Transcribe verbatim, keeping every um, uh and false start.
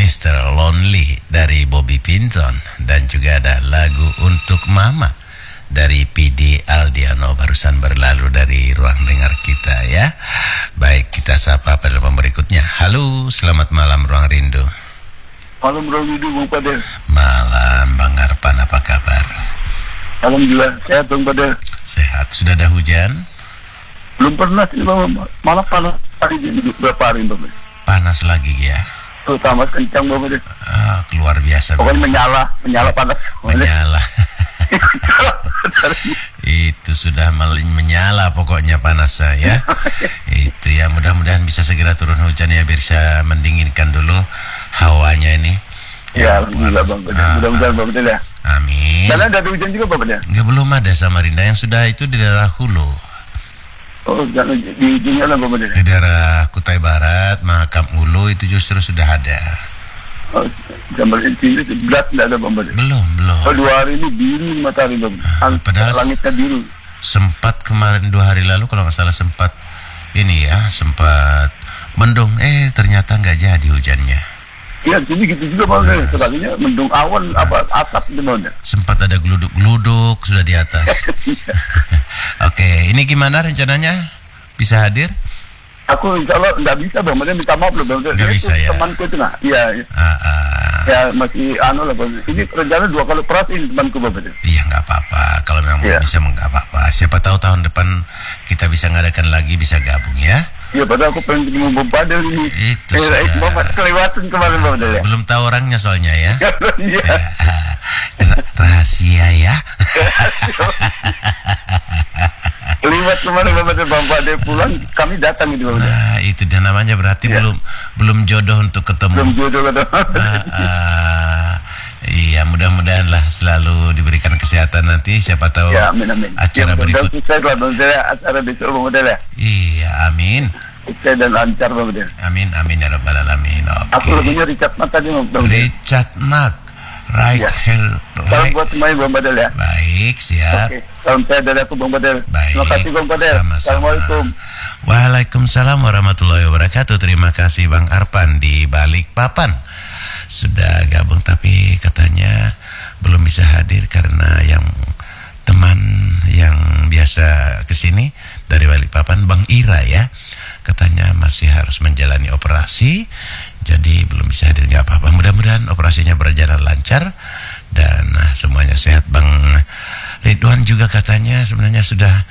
mister Lonely dari Bobby Pinton, dan juga ada lagu Untuk Mama dari P D Aldiano barusan berlalu dari ruang dengar kita ya. Baik, kita sapa pada berikutnya. Halo, selamat malam Ruang Rindu. Malam Ruang Rindu Bang Padel. Malam Bang Arpan, apa kabar? Alhamdulillah sehat Bang Padel. Sehat. Sudah ada hujan? Belum pernah sih Bang, malah panas hari ini berapa hari Bang. Panas lagi ya. Terutama kencang Bang Padel. Ah, luar biasa. Pokoknya menyala, menyala panas. Menyala. Itu sudah menyala pokoknya panas saya. Itu ya, mudah-mudahan bisa segera turun hujan ya, biar bisa mendinginkan dulu hawanya ini. Ya, alhamdulillah Bang Padel. Ah, Mudah-mudahan Bang Padel ya. Amin. Dan ada hujan juga Bang Padel? Enggak, belum ada Samarinda, yang sudah itu di daerah Hulu. Oh, jangan di ujungnya lah Bang Padel. Di daerah Kutai Barat, Mahakam Hulu itu justru sudah ada. Oh, gambar ini sebelas tidak ada Bang Padel. Belum, belum. Oh, dua hari ini biru matahari Bang. Ah, padahal langitnya biru. Sempat kemarin dua hari lalu kalau nggak salah sempat ini ya, sempat mendung. Eh ternyata nggak jadi hujannya. Iya, sini gitu juga Bang. Nah, sekalinya mendung awan nah, apa asap di mana. Sempat ada geluduk-geluduk sudah di atas. Oke, ini gimana rencananya? Bisa hadir? Aku insya Allah nggak bisa Bang, makanya minta maaf loh Bang. Nggak bisa ya? Temanku itu nah, iya. Ya. Ah, ah. Ya masih anu lah Bang. Ini rencana dua kali operasi ini temanku Bang. Iya nggak apa-apa, kalau memang ya. bisa nggak apa-apa. Siapa tahu tahun depan kita bisa ngadakan lagi, bisa gabung ya. Iya, padahal aku pengen ketemu Bang Padel ini. Itu eh, sudah. Bapak kelewatan kemarin Bang Padel ya. Belum tahu orangnya soalnya ya. Iya. Ya, rahasia ya. Kelewat kemarin Bang Padel, Bang Padel pulang, kami datang itu Bang Padel. Nah, itu dia namanya berarti ya. belum belum jodoh untuk ketemu. Belum jodoh ketemu. Nah, uh, iya, mudah-mudahan lah selalu diberikan kesehatan nanti, siapa tahu ya, amin, amin. acara ya, berikut. Sukses lah Bang Padel, acara besok Bang Padel ya. Iya, amin. Sukses dan lancar Bang Padel. Amin, amin ya rabbal alamin. Oke. Aku lagunya Richard Nat tadi Bang Padel. Richard Nat, right ya. here. Salam buat semuanya Bang Padel ya. Baik, siap. Oke. Salam saya dari aku Bang Padel. Baik. Terima kasih Bang Padel. Sama-sama. Assalamualaikum. Waalaikumsalam warahmatullahi wabarakatuh. Terima kasih Bang Arpan di Balikpapan. Sudah gabung tapi katanya belum bisa hadir karena yang teman yang biasa kesini dari Balikpapan, Bang Ira ya, katanya masih harus menjalani operasi, jadi belum bisa hadir. Nggak apa-apa, mudah-mudahan operasinya berjalan lancar dan semuanya sehat. Bang Ridwan juga katanya sebenarnya sudah